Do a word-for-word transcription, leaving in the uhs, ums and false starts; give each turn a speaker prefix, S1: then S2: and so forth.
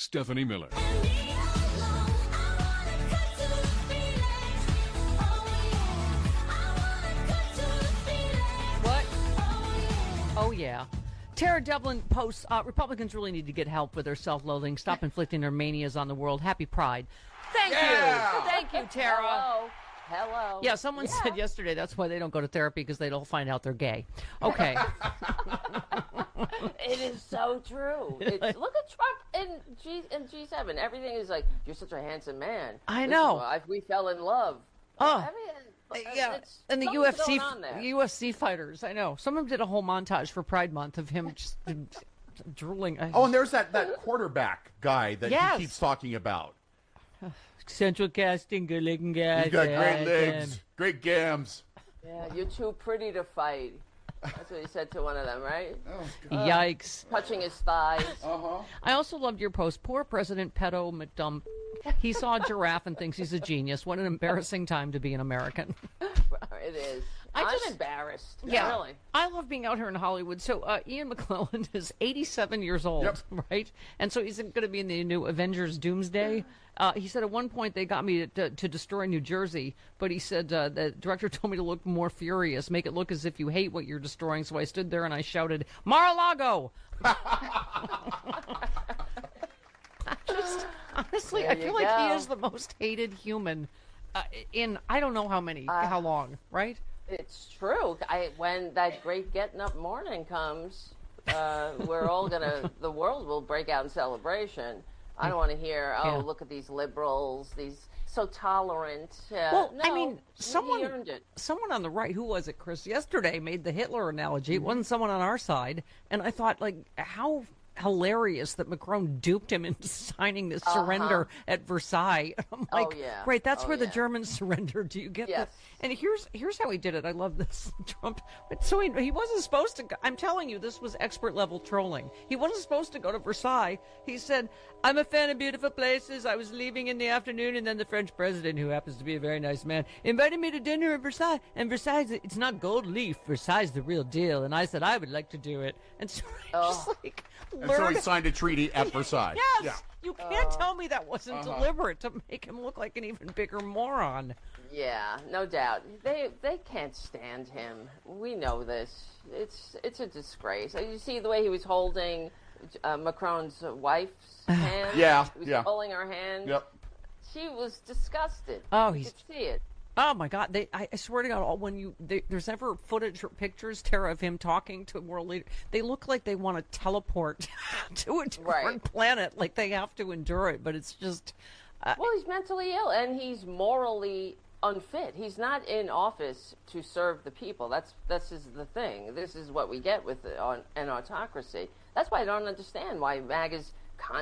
S1: Stephanie Miller.
S2: What? Oh, yeah. Tara Devlin posts, uh, Republicans really need to get help with their self-loathing. Stop inflicting their manias on the world. Happy Pride. Thank
S3: Yeah.
S2: you. Thank you, Tara.
S4: Hello. Hello.
S2: Yeah, someone
S4: Yeah.
S2: said yesterday that's why they don't go to therapy, because they don't find out they're gay. Okay.
S4: It is so true. It's, look at Trump in G in G seven. Everything is like, you're such a handsome man.
S2: I
S4: This is
S2: know.
S4: why we fell in love.
S2: Oh.
S4: I mean,
S2: Yeah,
S4: it's,
S2: and the
S4: something's
S2: U F C,
S4: going on there.
S2: U F C fighters. I know. Some of them did a whole montage for Pride Month of him just drooling.
S3: Oh, and there's that, that quarterback guy that
S2: Yes.
S3: he keeps talking about.
S2: Central casting, good looking guy.
S3: He's got great legs, great gams.
S4: Yeah, you're too pretty to fight. That's what he said to one of them, right?
S2: Yikes.
S4: Touching his thighs.
S3: Uh-huh.
S2: I also loved your post. Poor President Pedo McDump. He saw a giraffe and thinks he's a genius. What an embarrassing time to be an American.
S4: It is.
S2: I
S4: I'm
S2: just-
S4: embarrassed.
S2: Yeah,
S4: Really.
S2: I love being out here in Hollywood. So uh, Ian McClellan is eighty-seven years old,
S3: Yep.
S2: right? And so he's going to be in the new Avengers Doomsday. Uh, he said at one point they got me to, to, to destroy New Jersey, but he said uh, the director told me to look more furious, make it look as if you hate what you're destroying. So I stood there and I shouted, Mar-a-Lago! Just, honestly,
S4: There
S2: I
S4: you
S2: feel like he
S4: go.
S2: is the most hated human uh, in I don't know how many,
S4: Uh,
S2: how long, right?
S4: It's true. I when that great getting up morning comes, uh, we're all gonna. The world will break out in celebration. I don't want to hear. Oh,
S2: Yeah.
S4: look at these liberals. These so tolerant. Uh,
S2: Well, I
S4: no,
S2: mean,
S4: he
S2: someone
S4: earned it.
S2: someone on the right, who was it, Chris, yesterday made the Hitler analogy.
S4: Mm-hmm.
S2: It wasn't someone on our side. And I thought, like, how hilarious that Macron duped him into signing this surrender at Versailles. I'm like,
S4: Uh-huh. Oh, yeah.
S2: right, that's
S4: Oh,
S2: where the
S4: yeah.
S2: Germans surrendered. Do you get
S4: Yes.
S2: that? And here's here's how he did it. I love this. Trump. But so he, he wasn't supposed to go. I'm telling you, this was expert level trolling. He wasn't supposed to go to Versailles. He said, I'm a fan of beautiful places. I was leaving in the afternoon, and then the French president, who happens to be a very nice man, invited me to dinner at Versailles. And Versailles, it's not gold leaf. Versailles is the real deal. And I said, I would like to do it. And so I just
S4: Oh.
S2: like
S3: And so
S2: learned.
S3: he signed a treaty at Versailles.
S2: Yes.
S3: Yeah.
S2: You can't tell me that wasn't
S3: Uh-huh.
S2: deliberate to make him look like an even bigger moron.
S4: Yeah, no doubt. They they can't stand him. We know this. It's it's a disgrace. You see the way he was holding uh, Macron's wife's hand.
S3: Yeah,
S4: he was
S3: yeah.
S4: pulling her hand.
S3: Yep.
S4: She was disgusted.
S2: Oh,
S4: you
S2: he's-
S4: could see it.
S2: Oh my God! They, I, I swear to God, all when you they, there's ever footage or pictures, Tara, of him talking to a world leader, they look like they want to teleport to a different
S4: Right.
S2: planet, like they have to endure it. But it's just, uh,
S4: Well, he's mentally ill and he's morally unfit. He's not in office to serve the people. That's this is the thing. This is what we get with the, on, an autocracy. That's why I don't understand why MAGA's